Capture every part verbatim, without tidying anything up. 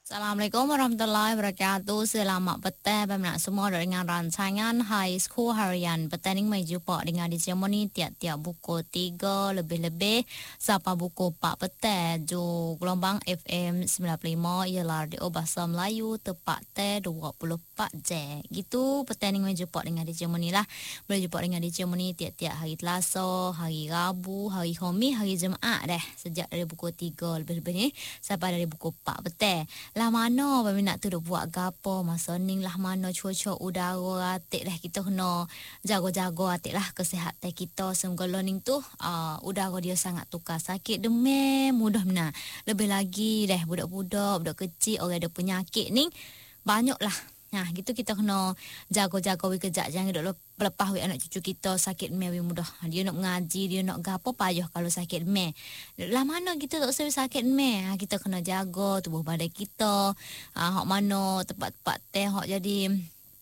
Assalamualaikum warahmatullahi wabarakatuh. Selamat petang peminat semua dengan rancangan High School Harian. Petang ini mai jumpa dengan D J Moni tiap-tiap pukul tiga lebih-lebih sampai pukul empat petang. Ju gelombang F M sembilan puluh lima ialah radio bahasa Melayu tepat te dua puluh empat jam. Gitu petang ini mai jumpa dengan D J Moni lah. Boleh jumpa dengan D J Moni tiap-tiap hari Selasa, hari Rabu, hari Khamis, hari Jumaat dah. Sejak dari pukul tiga lebih-lebih ni sampai dari pukul empat petang. Lah mana peminat tu duk buat gapo masa ni lah mana cuaca udara atik lah kita kena jaga-jaga atik lah kesihatan kita semoga learning tu uh, udara dia sangat tukar sakit demam mudah benar lebih lagi dah budak-budak budak kecil orang ada penyakit ni banyak lah. Nah, gitu kita kena jaga-jaga we kejap jangan duk lepas we anak cucu kita sakit demam we mudah. Dia nak mengaji, dia nak gapo payah kalau sakit demam. Lah mana kita tak usah sakit demam. Ha, kita kena jaga tubuh badan kita. Ha, hak mana tempat-tempat teh hak jadi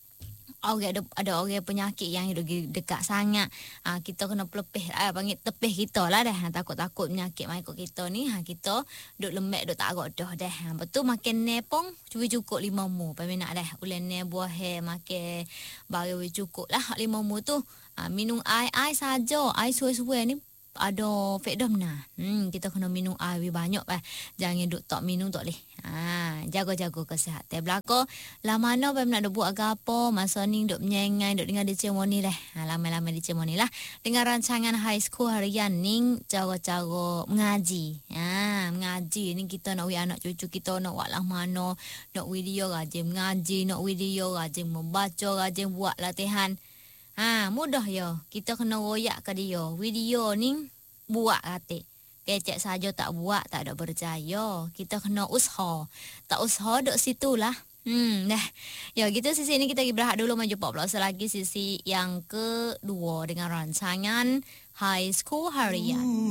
orang ada ada orang penyakit yang hidup dekat sangat. Ha, kita kena pelepih ah panggil tepih kita lah dah. Ha, takut-takut penyakit mai ikut kita ni. Ha, kita duk lembek duk tak agak dah dah. Ha, betul makan ne pun cukup lima mu. Peminat dah. Ulen ne buah he makan baru cukup lah lima mu tu. Ha, minum air air saja. Air suai-suai ni ada faedah benar. Hmm, kita kena minum air banyak lah. Jangan duk tak minum tak boleh. Ha, jaga-jaga kesihatan belaka. Lah mana pun nak buat apa masa ni duk menyengai duk dengan D J Moni lah. Ha, lama-lama D J Moni lah dengan rancangan High School Harian ni cara-cara mengaji. Ha, mengaji ni kita nak we anak cucu kita nak buat lah mana nak video rajin mengaji, nak video rajin membaca, rajin buat latihan. Ha, mudah ya. Kita kena royak ke dia. Video ni buat hati. Kecek saja tak buat, tak ada berjaya. Kita kena usaha. Tak usaha duk situlah. Hmm, dah. Ya, kita sisi ni kita pergi berehat dulu maju jumpa pula selagi sisi yang kedua dengan rancangan High School Harian.